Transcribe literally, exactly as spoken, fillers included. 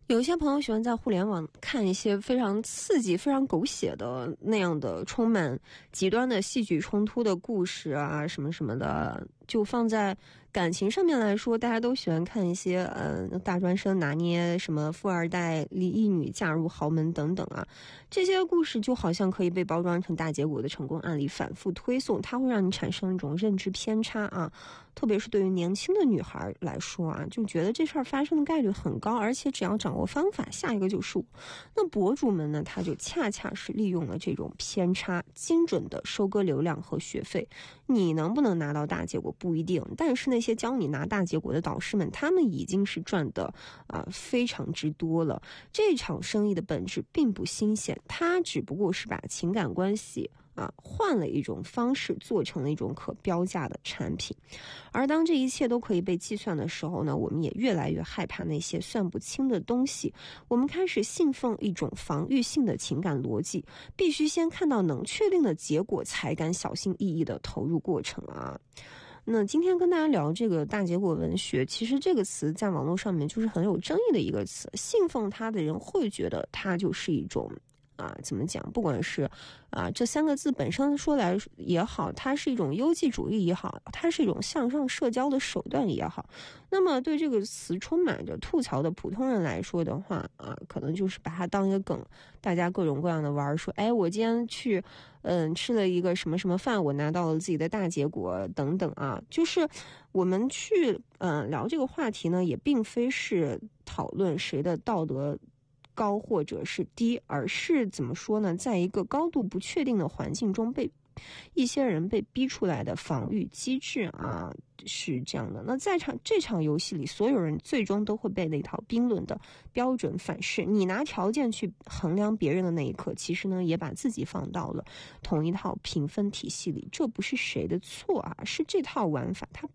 有一些朋友喜欢在互联网看一些非常刺激、非常狗血的那样的充满极端的戏剧冲突的故事啊，什么什么的。就放在感情上面来说，大家都喜欢看一些呃大专生拿捏，什么富二代离异女嫁入豪门等等啊，这些故事就好像可以被包装成大结果的成功案例，反复推送，它会让你产生一种认知偏差啊。特别是对于年轻的女孩来说啊，就觉得这事儿发生的概率很高，而且只要掌握方法，下一个就是我。那博主们呢，他就恰恰是利用了这种偏差，精准的收割流量和学费。你能不能拿到大结果不一定，但是那些教你拿大结果的导师们，他们已经是赚的啊、呃、非常之多了。这场生意的本质并不新鲜，它只不过是把情感关系啊，换了一种方式，做成了一种可标价的产品。而当这一切都可以被计算的时候呢，我们也越来越害怕那些算不清的东西。我们开始信奉一种防御性的情感逻辑，必须先看到能确定的结果，才敢小心翼翼地投入过程啊。那今天跟大家聊这个大结果文学，其实这个词在网络上面就是很有争议的一个词，信奉它的人会觉得它就是一种啊，怎么讲？不管是啊这三个字本身说来也好，它是一种优绩主义也好，它是一种向上社交的手段也好。那么对这个词充满着吐槽的普通人来说的话啊，可能就是把它当一个梗，大家各种各样的玩，说哎，我今天去嗯吃了一个什么什么饭，我拿到了自己的大结果等等啊。就是我们去嗯聊这个话题呢，也并非是讨论谁的道德高或者是低，而是怎么说呢，在一个高度不确定的环境中被一些人被逼出来的防御机制啊，是这样的。那在场这场游戏里，所有人最终都会被那套冰冷的标准反噬。你拿条件去衡量别人的那一刻，其实呢也把自己放到了同一套评分体系里。这不是谁的错啊，是这套玩法它